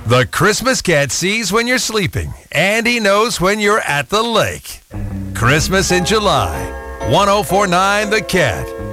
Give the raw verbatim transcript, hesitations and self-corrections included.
The Christmas Cat sees when you're sleeping, and he knows when you're at the lake. Christmas in July. ten forty-nine The Cat.